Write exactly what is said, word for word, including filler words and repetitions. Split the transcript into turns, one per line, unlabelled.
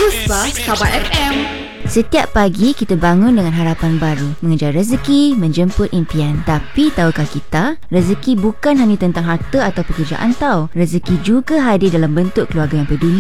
Puspa Khabar F M.
Setiap pagi kita bangun dengan harapan baru, mengejar rezeki, menjemput impian. Tapi tahukah kita, rezeki bukan hanya tentang harta atau pekerjaan tau. Rezeki juga hadir dalam bentuk keluarga yang peduli,